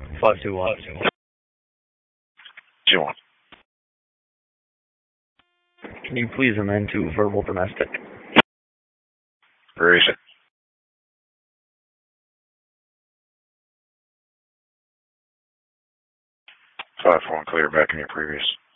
521. 2-1. Can you please amend to verbal domestic? Where is it? 5-1 clear back in your previous.